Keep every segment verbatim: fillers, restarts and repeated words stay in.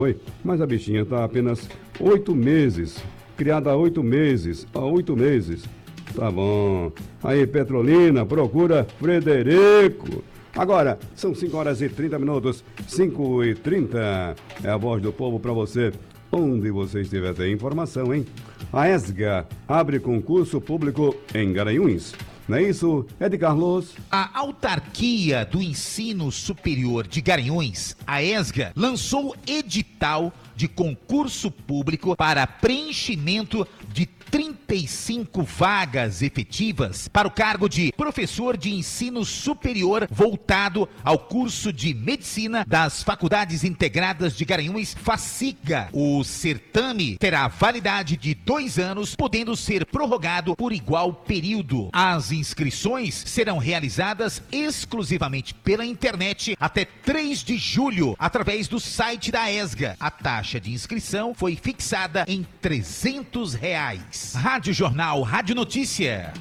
Oi, mas a bichinha está há apenas oito meses, criada há oito meses, há oito meses. Tá bom. Aí, Petrolina, procura Frederico. Agora, são cinco horas e trinta minutos, cinco e trinta. É a voz do povo para você, onde você estiver. Tem informação, hein? A ESGA abre concurso público em Garanhuns. Não é isso, Ed Carlos? A Autarquia do Ensino Superior de Garanhuns, a ESGA, lançou edital de concurso público para preenchimento de trinta e cinco vagas efetivas para o cargo de professor de ensino superior voltado ao curso de medicina das Faculdades Integradas de Garanhuns, FACIGA. O certame terá validade de dois anos, podendo ser prorrogado por igual período. As inscrições serão realizadas exclusivamente pela internet até três de julho, através do site da ESGA. A taxa de inscrição foi fixada em trezentos reais. Rádio Jornal, Rádio Notícia.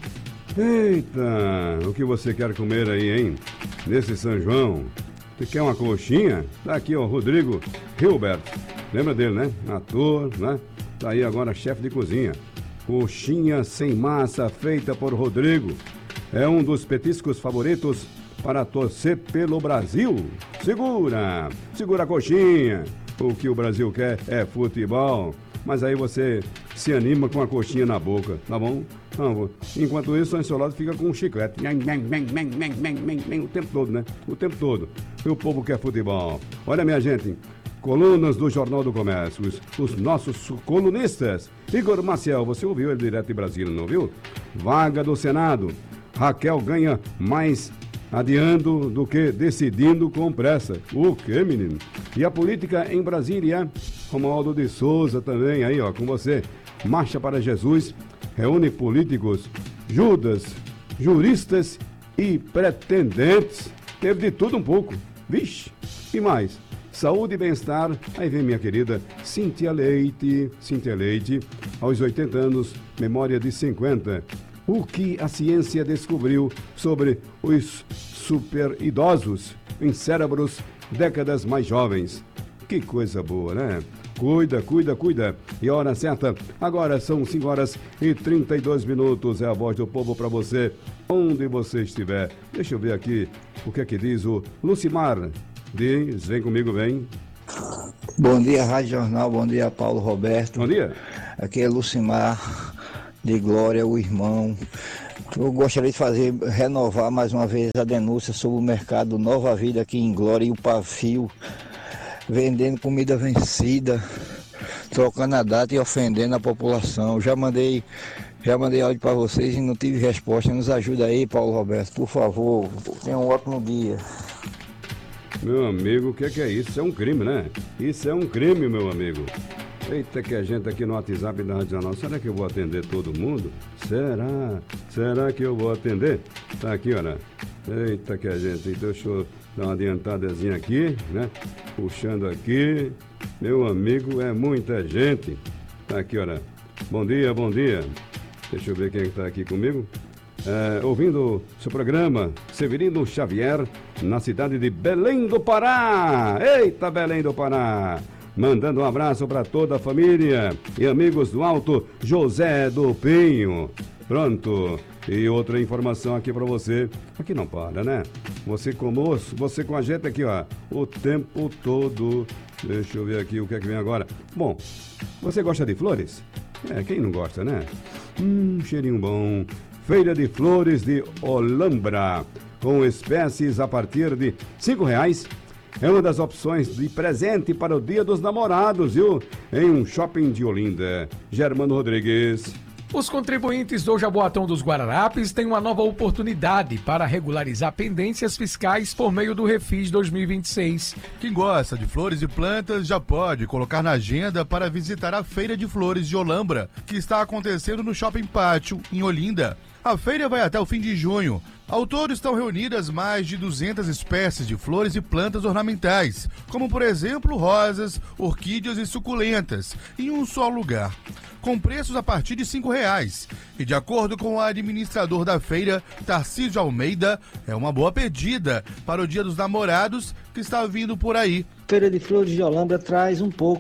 Eita, o que você quer comer aí, hein? Nesse São João. Você quer uma coxinha? Tá aqui, ó, Rodrigo Hilbert. Lembra dele, né? Ator, né? Tá aí agora chefe de cozinha. Coxinha sem massa feita por Rodrigo. É um dos petiscos favoritos para torcer pelo Brasil. Segura, segura a coxinha. O que o Brasil quer é futebol. Mas aí você se anima com a coxinha na boca, tá bom? Não, enquanto isso, o Ancelado fica com um chiclete. O tempo todo, né? O tempo todo. E o povo quer futebol. Olha, minha gente, colunas do Jornal do Comércio. Os, os nossos colunistas. Igor Maciel, você ouviu ele direto de Brasília, não viu? Vaga do Senado. Raquel ganha mais adiando do que decidindo com pressa. O quê, menino? E a política em Brasília? Romualdo de Souza também, aí ó, com você. Marcha para Jesus reúne políticos, Judas, juristas e pretendentes. Teve de tudo um pouco. Vixe, e mais? Saúde e bem-estar. Aí vem minha querida Cíntia Leite. Cíntia Leite, aos oitenta anos, memória de cinquenta. O que a ciência descobriu sobre os super idosos em cérebros décadas mais jovens. Que coisa boa, né? Cuida, cuida, cuida. E a hora certa, agora são cinco horas e trinta e dois minutos. É a voz do povo para você, onde você estiver. Deixa eu ver aqui o que é que diz o Lucimar. Diz, vem comigo, vem. Bom dia, Rádio Jornal. Bom dia, Paulo Roberto. Bom dia. Aqui é Lucimar, de Glória, o irmão. Eu gostaria de fazer, renovar mais uma vez a denúncia sobre o mercado Nova Vida aqui em Glória e o Pavio, vendendo comida vencida, trocando a data e ofendendo a população. Já mandei, já mandei áudio para vocês e não tive resposta. Nos ajuda aí, Paulo Roberto, por favor. Tenha um ótimo dia. Meu amigo, o que é que é isso? Isso é um crime, né? Isso é um crime, meu amigo. Eita, que a gente aqui no WhatsApp da Rádio Jornal, será que eu vou atender todo mundo? Será? Será que eu vou atender? Tá aqui, olha. Eita, que a gente, deixa eu dar uma adiantadazinha aqui, né? Puxando aqui. Meu amigo, é muita gente. Tá aqui, olha. Bom dia, bom dia. Deixa eu ver quem está aqui comigo. É, ouvindo seu programa, Severino Xavier, na cidade de Belém do Pará. Eita, Belém do Pará. Mandando um abraço para toda a família e amigos do Alto José do Pinho. Pronto. E outra informação aqui para você. Aqui não para, né? Você conosco, você com a gente aqui, ó, o tempo todo. Deixa eu ver aqui o que é que vem agora. Bom, você gosta de flores? É, quem não gosta, né? Hum, cheirinho bom. Feira de Flores de Olambra, com espécies a partir de cinco reais. É uma das opções de presente para o Dia dos Namorados, viu? Em um shopping de Olinda. Germano Rodrigues. Os contribuintes do Jaboatão dos Guararapes têm uma nova oportunidade para regularizar pendências fiscais por meio do Refis dois mil e vinte e seis. Quem gosta de flores e plantas já pode colocar na agenda para visitar a Feira de Flores de Olambra, que está acontecendo no Shopping Pátio, em Olinda. A feira vai até o fim de junho. Ao todo estão reunidas mais de duzentas espécies de flores e plantas ornamentais, como por exemplo rosas, orquídeas e suculentas, em um só lugar, com preços a partir de cinco reais. E de acordo com o administrador da feira, Tarcísio Almeida, é uma boa pedida para o Dia dos Namorados que está vindo por aí. Feira de Flores de Olambra traz um pouco